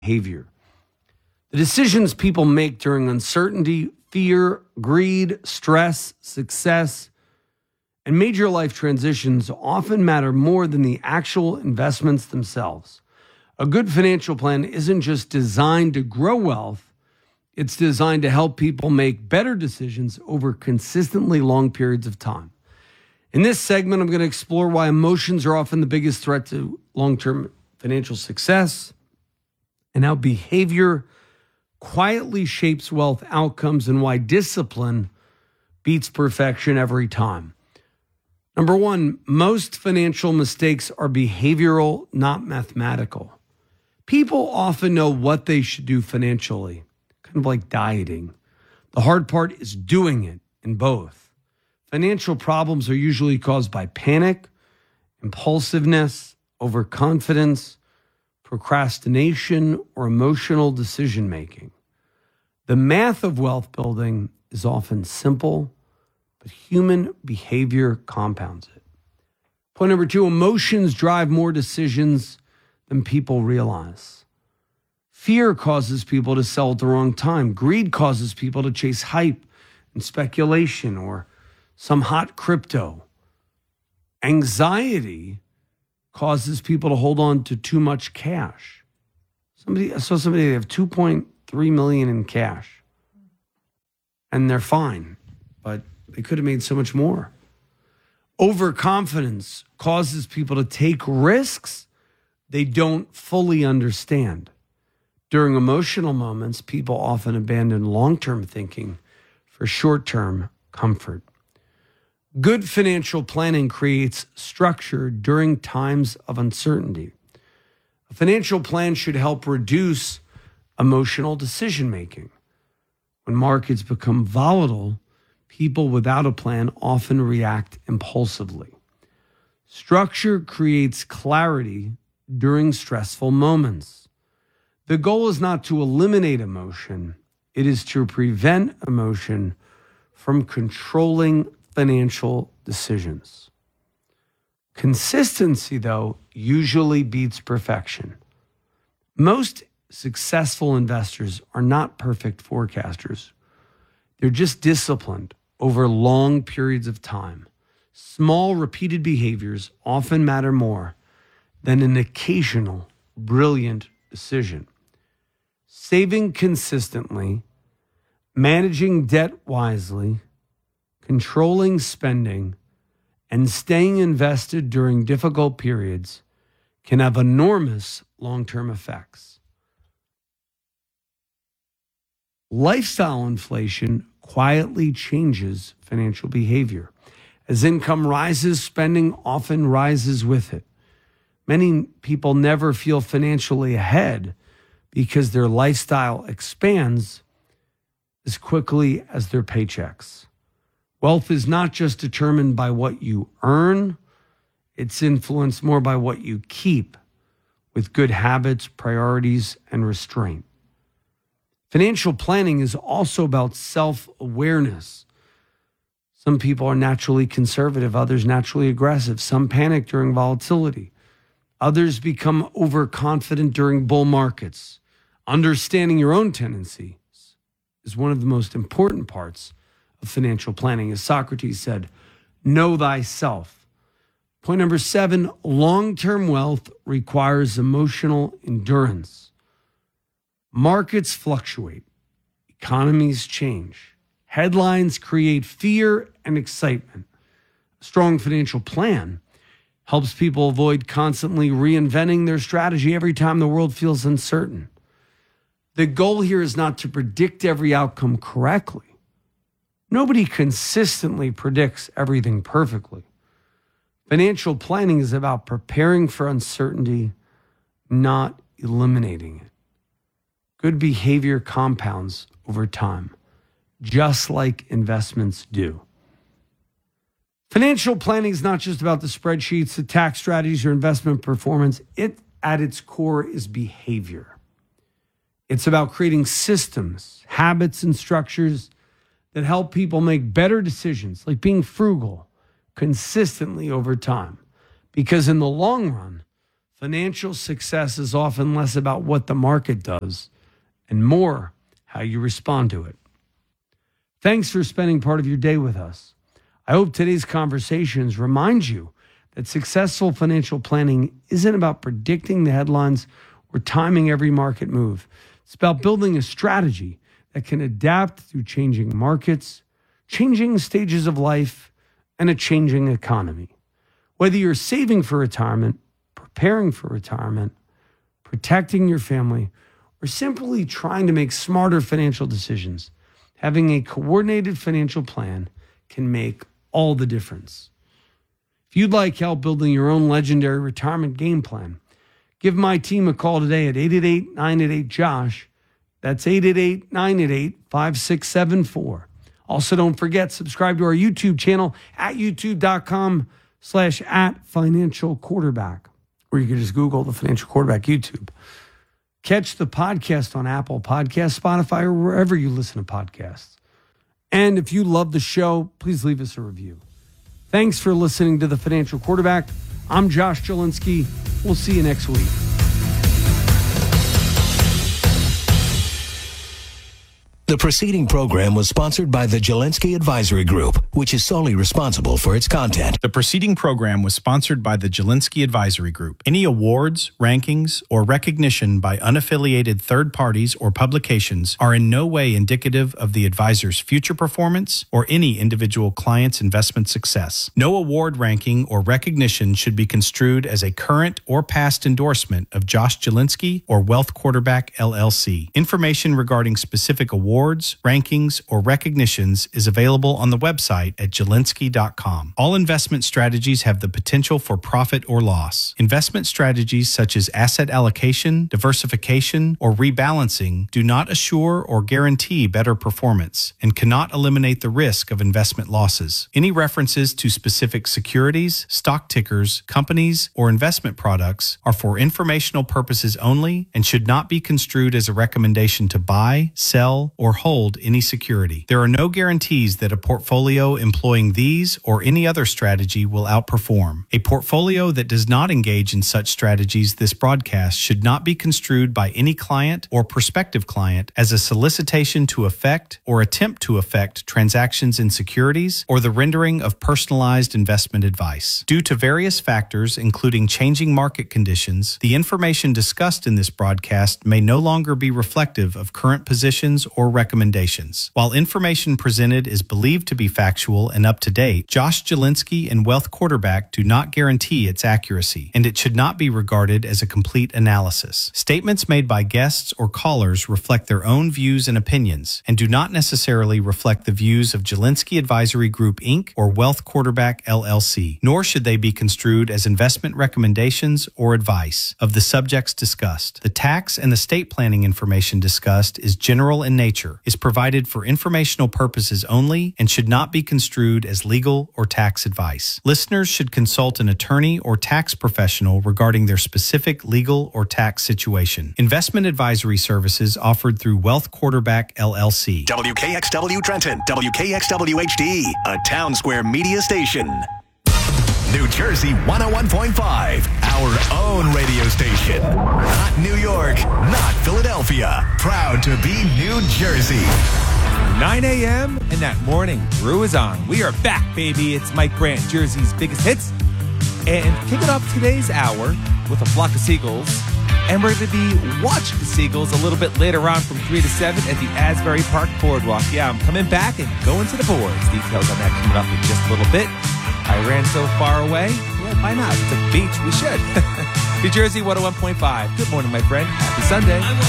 behavior. The decisions people make during uncertainty, fear, greed, stress, success, and major life transitions often matter more than the actual investments themselves. A good financial plan isn't just designed to grow wealth, it's designed to help people make better decisions over consistently long periods of time. In this segment, I'm going to explore why emotions are often the biggest threat to long-term financial success and how behavior quietly shapes wealth outcomes and why discipline beats perfection every time. Number one, most financial mistakes are behavioral, not mathematical. People often know what they should do financially, kind of like dieting. The hard part is doing it in both. Financial problems are usually caused by panic, impulsiveness, overconfidence, procrastination, or emotional decision making. The math of wealth building is often simple, but human behavior compounds it. Point number two, emotions drive more decisions than people realize. Fear causes people to sell at the wrong time. Greed causes people to chase hype and speculation or some hot crypto. Anxiety causes people to hold on to too much cash. I saw somebody, they have $2.3 million in cash and they're fine, but they could have made so much more. Overconfidence causes people to take risks they don't fully understand. During emotional moments, people often abandon long-term thinking for short-term comfort. Good financial planning creates structure during times of uncertainty. A financial plan should help reduce emotional decision-making. When markets become volatile, people without a plan often react impulsively. Structure creates clarity during stressful moments. The goal is not to eliminate emotion, it is to prevent emotion from controlling financial decisions. Consistency, though, usually beats perfection. Most successful investors are not perfect forecasters. They're just disciplined over long periods of time. Small, repeated behaviors often matter more than an occasional, brilliant decision. Saving consistently, managing debt wisely, controlling spending, and staying invested during difficult periods can have enormous long-term effects. Lifestyle inflation quietly changes financial behavior. As income rises, spending often rises with it. Many people never feel financially ahead because their lifestyle expands as quickly as their paychecks. Wealth is not just determined by what you earn, it's influenced more by what you keep with good habits, priorities, and restraint. Financial planning is also about self-awareness. Some people are naturally conservative, others naturally aggressive. Some panic during volatility. Others become overconfident during bull markets. Understanding your own tendencies is one of the most important parts of financial planning. As Socrates said, know thyself. Point number 7, long-term wealth requires emotional endurance. Markets fluctuate. Economies change. Headlines create fear and excitement. A strong financial plan helps people avoid constantly reinventing their strategy every time the world feels uncertain. The goal here is not to predict every outcome correctly. Nobody consistently predicts everything perfectly. Financial planning is about preparing for uncertainty, not eliminating it. Good behavior compounds over time, just like investments do. Financial planning is not just about the spreadsheets, the tax strategies, or investment performance. It, at its core, is behavior. It's about creating systems, habits, and structures that help people make better decisions, like being frugal consistently over time. Because in the long run, Financial success is often less about what the market does and more how you respond to it. Thanks for spending part of your day with us. I hope today's conversations remind you that successful financial planning isn't about predicting the headlines or timing every market move. It's about building a strategy that can adapt through changing markets, changing stages of life, and a changing economy. Whether you're saving for retirement, preparing for retirement, protecting your family, or simply trying to make smarter financial decisions, having a coordinated financial plan can make all the difference. If you'd like help building your own legendary retirement game plan, give my team a call today at 888-988-JOSH. That's 888-988-5674. Also, don't forget, subscribe to our YouTube channel at youtube.com/@financialquarterback, or you can just Google the Financial Quarterback YouTube. Catch the podcast on Apple Podcasts, Spotify, or wherever you listen to podcasts. And if you love the show, please leave us a review. Thanks for listening to the Financial Quarterback. I'm Josh Jelinski. We'll see you next week. The preceding program was sponsored by the Jelinski Advisory Group, which is solely responsible for its content. The preceding program was sponsored by the Jelinski Advisory Group. Any awards, rankings, or recognition by unaffiliated third parties or publications are in no way indicative of the advisor's future performance or any individual client's investment success. No award, ranking, or recognition should be construed as a current or past endorsement of Josh Jelinski or Wealth Quarterback, LLC. Information regarding specific awards, rankings, or recognitions is available on the website at Jelinski.com. All investment strategies have the potential for profit or loss. Investment strategies such as asset allocation, diversification, or rebalancing do not assure or guarantee better performance and cannot eliminate the risk of investment losses. Any references to specific securities, stock tickers, companies, or investment products are for informational purposes only and should not be construed as a recommendation to buy, sell, or hold any security. There are no guarantees that a portfolio employing these or any other strategy will outperform. A portfolio that does not engage in such strategies this broadcast should not be construed by any client or prospective client as a solicitation to effect or attempt to effect transactions in securities or the rendering of personalized investment advice. Due to various factors, including changing market conditions, the information discussed in this broadcast may no longer be reflective of current positions or recommendations. While information presented is believed to be factual and up to date, Josh Jelinski and Wealth Quarterback do not guarantee its accuracy, and it should not be regarded as a complete analysis. Statements made by guests or callers reflect their own views and opinions and do not necessarily reflect the views of Jelinski Advisory Group, Inc. or Wealth Quarterback, LLC, nor should they be construed as investment recommendations or advice of the subjects discussed. The tax and estate planning information discussed is general in nature, is provided for informational purposes only, and should not be construed as legal or tax advice. Listeners should consult an attorney or tax professional regarding their specific legal or tax situation. Investment advisory services offered through Wealth Quarterback, LLC. WKXW Trenton, WKXW-HD, a Town Square media station. New Jersey 101.5, our own radio station. Not New York, not Philadelphia. Proud to be New Jersey. 9 a.m. and that morning brew is on. We are back, baby. It's Mike Brandt, Jersey's biggest hits. And kicking off today's hour with a flock of seagulls. And we're going to be watching the seagulls a little bit later on from 3 to 7 at the Asbury Park Boardwalk. Yeah, I'm coming back and going to the boards. Details on that coming up in just a little bit. I ran so far away. Well, why not? It's a beach. We should. New Jersey 101.5. Good morning, my friend. Happy Sunday.